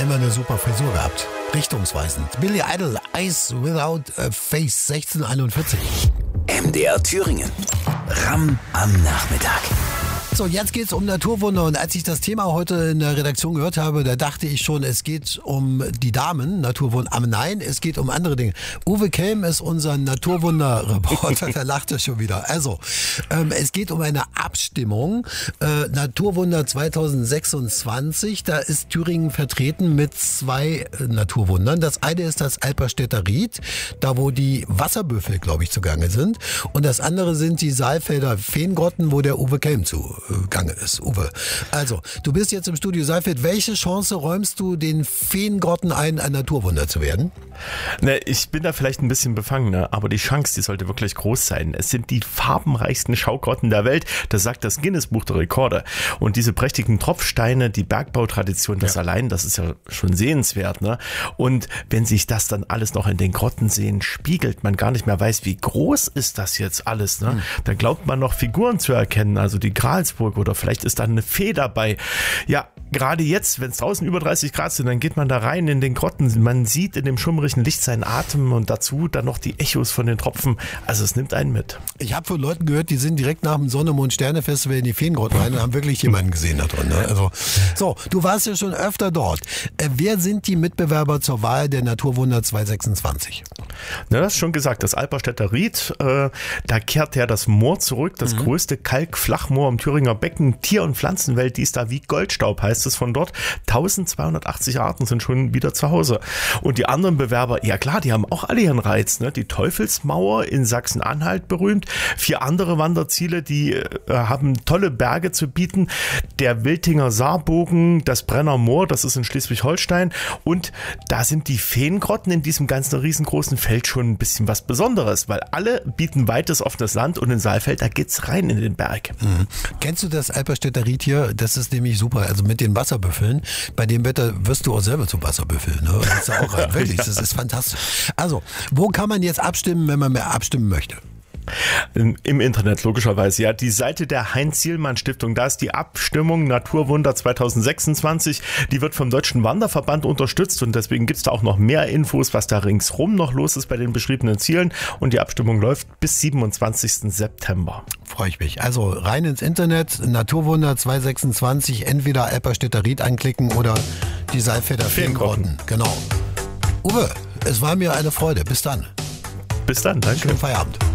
immer eine super Frisur gehabt. Richtungsweisend. Billy Idol, Eyes Without a Face, 1641. MDR Thüringen. Ramm am Nachmittag. So, jetzt geht's um Naturwunder und als ich das Thema heute in der Redaktion gehört habe, da dachte ich schon, es geht um die Damen, Naturwunder. Aber nein, es geht um andere Dinge. Uwe Kelm ist unser Naturwunder-Reporter, der lachte schon wieder. Also, es geht um eine Abstimmung, Naturwunder 2026, da ist Thüringen vertreten mit 2 Naturwundern. Das eine ist das Alperstädter Ried, da wo die Wasserbüffel, glaube ich, zugange sind. Und das andere sind die Saalfelder Feengrotten, wo der Uwe Kelm zugange ist. Uwe, also, du bist jetzt im Studio Saalfeld. Welche Chance räumst du den Feengrotten ein Naturwunder zu werden? Ne, ich bin da vielleicht ein bisschen befangen, aber die Chance, die sollte wirklich groß sein. Es sind die farbenreichsten Schaugrotten der Welt, das sagt das Guinness-Buch der Rekorde. Und diese prächtigen Tropfsteine, die Bergbautradition, das allein, das ist ja schon sehenswert. Ne? Und wenn sich das dann alles noch in den Grotten sehen spiegelt, man gar nicht mehr weiß, wie groß ist das jetzt alles. Ne? Dann glaubt man noch Figuren zu erkennen, also die Gralsburg oder vielleicht ist da eine Fee dabei. Ja, gerade jetzt, wenn es draußen über 30 Grad sind, dann geht man da rein in den Grotten. Man sieht in dem schummrigen Licht seinen Atem und dazu dann noch die Echos von den Tropfen. Also es nimmt einen mit. Ich habe von Leuten gehört, die sind direkt nach dem Sonne-Mond-Sterne-Festival in die Feengrotten rein und haben wirklich jemanden gesehen da drin. Ne? Also, so, du warst ja schon öfter dort. Wer sind die Mitbewerber zur Wahl der Naturwunder 2026? Na, das ist schon gesagt, das Alperstädter Ried, da kehrt ja das Moor zurück, das größte Kalk-Flachmoor im Thüringer Becken. Tier- und Pflanzenwelt, die ist da wie Goldstaub, heißt es von dort. 1280 Arten sind schon wieder zu Hause. Und die anderen Bewerber, ja klar, die haben auch alle ihren Reiz. Ne? Die Teufelsmauer in Sachsen-Anhalt berühmt. 4 andere Wanderziele, die haben tolle Berge zu bieten. Der Wiltinger Saarbogen, das Brenner Moor, das ist in Schleswig-Holstein. Und da sind die Feengrotten in diesem ganzen riesengroßen Feld schon ein bisschen was Besonderes, weil alle bieten weites offenes Land und in Saalfeld, da geht's rein in den Berg. Kennst du das Alperstädter Ried hier? Das ist nämlich super. Also mit den Wasserbüffeln. Bei dem Wetter wirst du auch selber zum Wasserbüffel. Ne? Das ist ja auch rein. Wirklich, das ist fantastisch. Also, wo kann man jetzt abstimmen, wenn man mehr abstimmen möchte? Im Internet logischerweise, ja. Die Seite der Heinz-Sielmann-Stiftung, da ist die Abstimmung Naturwunder 2026. Die wird vom Deutschen Wanderverband unterstützt und deswegen gibt's da auch noch mehr Infos, was da ringsrum noch los ist bei den beschriebenen Zielen. Und die Abstimmung läuft bis 27. September. Freue ich mich. Also rein ins Internet, Naturwunder 2026, entweder Alperstädter Ried anklicken oder die Saalfelder Feengrotten. Genau. Uwe, es war mir eine Freude. Bis dann. Bis dann, danke. Schönen Feierabend.